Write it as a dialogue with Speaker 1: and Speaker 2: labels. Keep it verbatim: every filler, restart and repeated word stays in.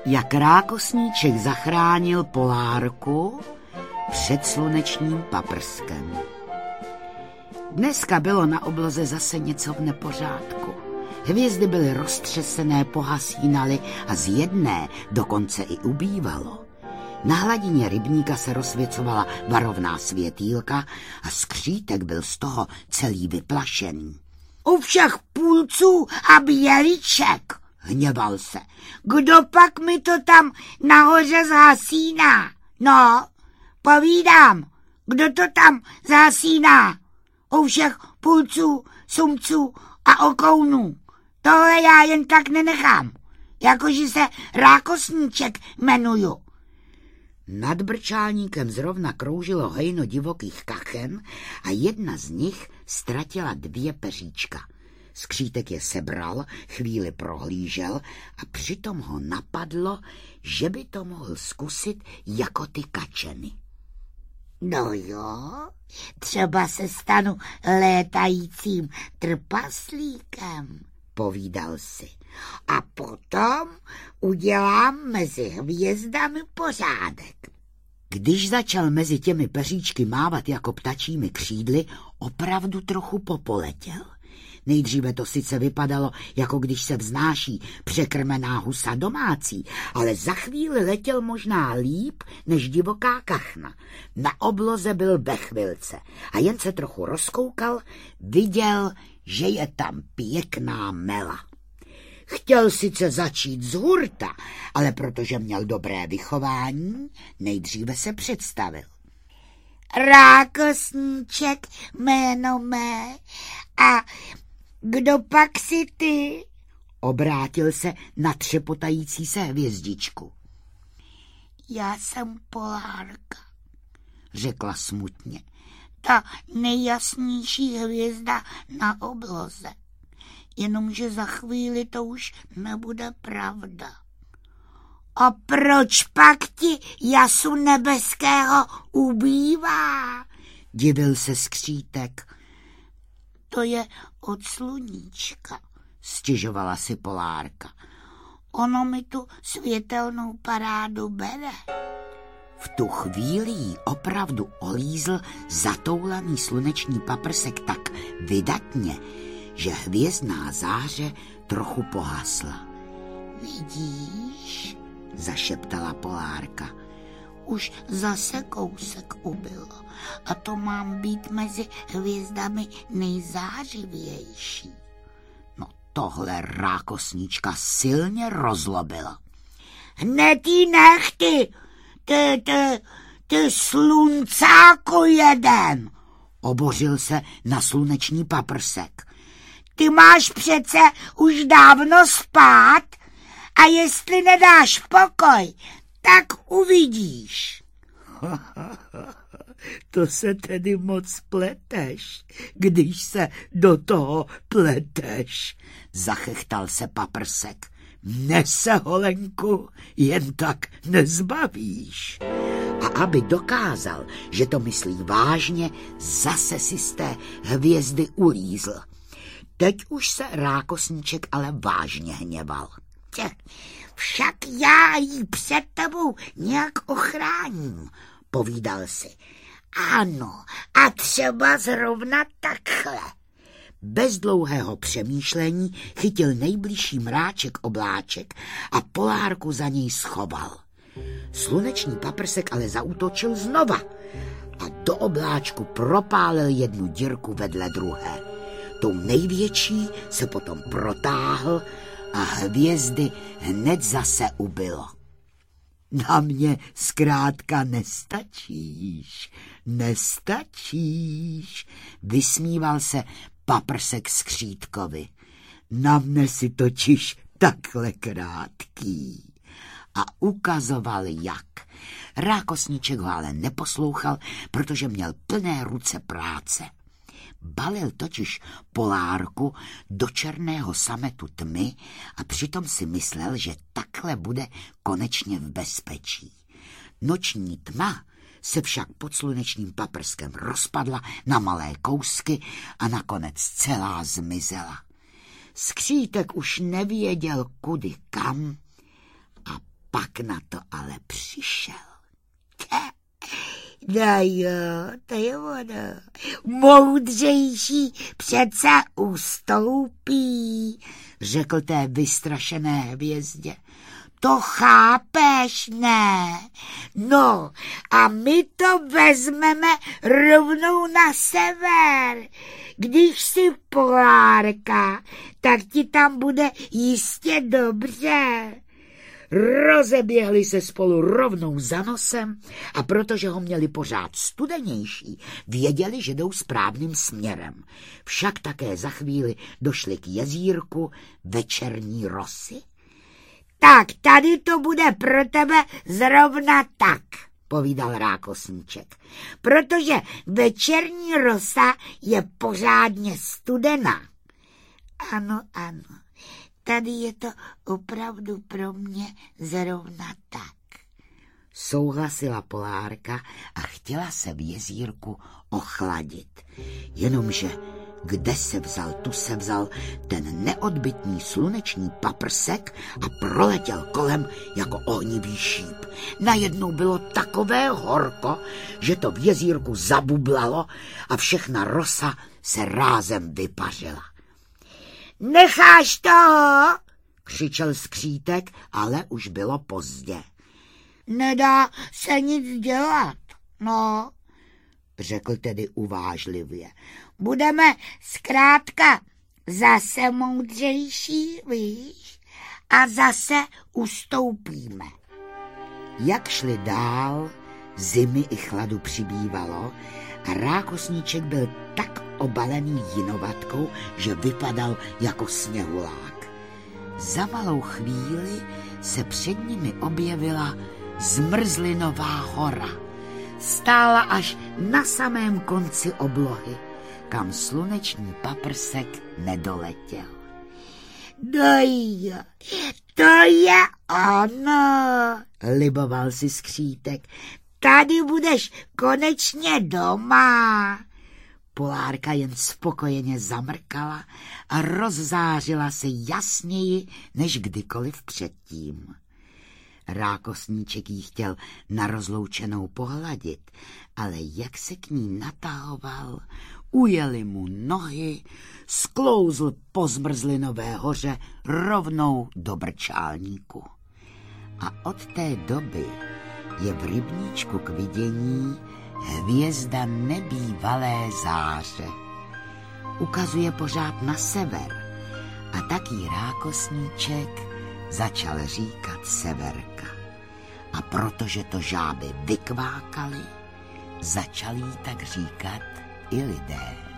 Speaker 1: jak rákosníček zachránil Polárku před slunečním paprskem. Dneska bylo na obloze zase něco v nepořádku. Hvězdy byly roztřesené, pohasínaly a z jedné dokonce i ubývalo. Na hladině rybníka se rozsvěcovala varovná světýlka a skřítek byl z toho celý vyplašený. U všech půlců a běliček, hněval se. Kdo pak mi to tam nahoře zhasíná? No, povídám, kdo to tam zhasíná? U všech půlců, sumců a okounů. Tohle já jen tak nenechám, jakože se rákosníček jmenuju. Nad brčálníkem zrovna kroužilo hejno divokých kachen a jedna z nich ztratila dvě peříčka. Skřítek je sebral, chvíli prohlížel a přitom ho napadlo, že by to mohl zkusit jako ty kačeny. No jo, třeba se stanu létajícím trpaslíkem, povídal si. A potom udělám mezi hvězdami pořádek. Když začal mezi těmi peříčky mávat jako ptačími křídly, opravdu trochu popoletěl. Nejdříve to sice vypadalo, jako když se vznáší překrmená husa domácí, ale za chvíli letěl možná líp než divoká kachna. Na obloze byl ve chvilce a jen se trochu rozkoukal, viděl, že je tam pěkná mela. Chtěl sice začít z hurta, ale protože měl dobré vychování, nejdříve se představil. Rákosníček, jméno mé, a kdo pak si ty? Obrátil se na třepotající se hvězdičku. Já jsem Polárka, řekla smutně. Ta nejjasnější hvězda na obloze. Jenomže za chvíli to už nebude pravda. A proč pak ti jasu nebeského ubývá? Divil se skřítek. To je od sluníčka, stěžovala si Polárka. Ono mi tu světelnou parádu bere. V tu chvíli jí opravdu olízl zatoulaný sluneční paprsek tak vydatně, že hvězdná záře trochu pohasla. Vidíš, zašeptala Polárka, už zase kousek ubylo a to mám být mezi hvězdami nejzářivější. No tohle rákosníčka silně rozlobila. Hned jí nechty, ty, ty, ty sluncáku jeden, obořil se na sluneční paprsek. Ty máš přece už dávno spát a jestli nedáš pokoj, tak uvidíš. To se tedy moc pleteš, když se do toho pleteš, zachechtal se paprsek. Mne se, holenku, jen tak nezbavíš. A aby dokázal, že to myslí vážně, zase si z té hvězdy ulízl. Teď už se rákosníček ale vážně hněval. Však já ji před tebou nějak ochráním, povídal si. Ano, a třeba zrovna takhle. Bez dlouhého přemýšlení chytil nejbližší mráček obláček a Polárku za něj schoval. Sluneční paprsek ale zaútočil znova a do obláčku propálil jednu dírku vedle druhé. Tou největší se potom protáhl a hvězdy hned zase ubylo. Na mě zkrátka nestačíš, nestačíš, vysmíval se paprsek skřítkovi. Na mne si totiž takhle krátký. A ukazoval jak. Rákosníček ho ale neposlouchal, protože měl plné ruce práce. Balil totiž Polárku do černého sametu tmy a přitom si myslel, že takhle bude konečně v bezpečí. Noční tma se však pod slunečním paprskem rozpadla na malé kousky a nakonec celá zmizela. Skřítek už nevěděl kudy kam a pak na to ale přišel. No jo, to je ono. Moudřejší přece ustoupí, řekl té vystrašené hvězdě. To chápeš, ne? No a my to vezmeme rovnou na sever. Když jsi polárka, tak ti tam bude jistě dobře. Rozeběhli se spolu rovnou za nosem a protože ho měli pořád studenější, věděli, že jdou správným směrem. Však také za chvíli došli k jezírku večerní rosy. Tak tady to bude pro tebe zrovna tak, povídal rákosníček, protože večerní rosa je pořádně studená. Ano, ano. Tady je to opravdu pro mě zrovna tak. Souhlasila polárka a chtěla se v jezírku ochladit. Jenomže kde se vzal, tu se vzal ten neodbytný sluneční paprsek a proletěl kolem jako ohnivý šíp. Najednou bylo takové horko, že to v jezírku zabublalo a všechna rosa se rázem vypařila. Necháš toho, křičel skřítek, ale už bylo pozdě. Nedá se nic dělat, no, řekl tedy uvážlivě. Budeme zkrátka zase moudřejší, víš, a zase ustoupíme. Jak šli dál, zimy i chladu přibývalo a rákosníček byl tak obalený jinovatkou, že vypadal jako sněhulák. Za malou chvíli se před nimi objevila Zmrzlinová hora. Stála až na samém konci oblohy, kam sluneční paprsek nedoletěl. No jo, to je ono, liboval si skřítek. Tady budeš konečně doma. Polárka jen spokojeně zamrkala a rozzářila se jasněji než kdykoliv předtím. Rákosníček jí chtěl na rozloučenou pohladit, ale jak se k ní natahoval, ujeli mu nohy, sklouzl po Zmrzlinové hoře rovnou do brčálníku. A od té doby je v rybníčku k vidění hvězda nebývalé záře. Ukazuje pořád na sever a taky rákosníček začal říkat Severka. A protože to žáby vykvákaly, začali jí tak říkat i lidé.